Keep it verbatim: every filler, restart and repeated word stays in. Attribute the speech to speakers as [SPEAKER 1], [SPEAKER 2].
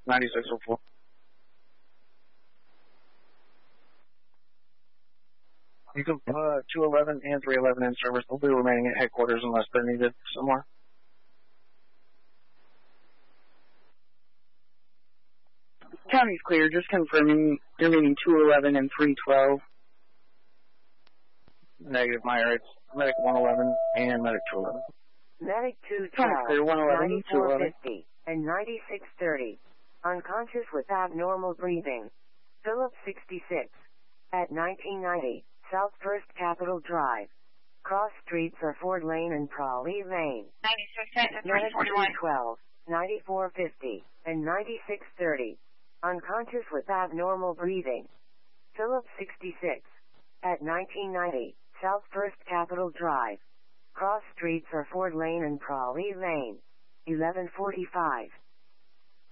[SPEAKER 1] ninety-six oh four. You can put two eleven and three eleven in service. They'll be remaining at headquarters unless they're needed somewhere.
[SPEAKER 2] County's clear. Just confirming you're meeting two eleven and three twelve.
[SPEAKER 1] Negative, Meyer. It's Medic one eleven and Medic two eleven.
[SPEAKER 3] Medic two
[SPEAKER 2] County's
[SPEAKER 3] twelve,
[SPEAKER 2] clear. one eleven, two
[SPEAKER 3] ninety-four
[SPEAKER 2] eleven.
[SPEAKER 3] fifty, and ninety-six thirty. Unconscious with abnormal breathing. Philip sixty-six. At nineteen ninety, South First Capitol Drive. Cross streets are Ford Lane and Prawley Lane.
[SPEAKER 4] ninety-six
[SPEAKER 3] Medic
[SPEAKER 4] forty-one.
[SPEAKER 3] two twelve, ninety-four fifty, and ninety-six thirty. Unconscious with abnormal breathing. Philip sixty-six. At nineteen ninety, South First Capitol Drive. Cross streets are Ford Lane and Prawley Lane. eleven forty-five.